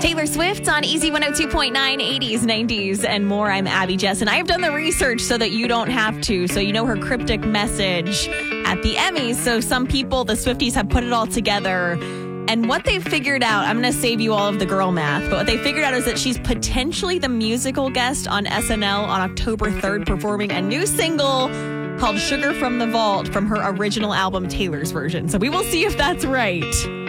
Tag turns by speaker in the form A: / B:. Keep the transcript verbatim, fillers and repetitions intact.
A: Taylor Swift on Easy one oh two point nine, eighties, nineties, and more. I'm Abby Jess, and I have done the research so that you don't have to. So you know her cryptic message at the Emmys. So some people, the Swifties, have put it all together. And what they figured out, I'm going to save you all of the girl math, but what they figured out is that she's potentially the musical guest on S N L on October third, performing a new single called Sugar from the Vault from her original album, Taylor's Version. So we will see if that's right.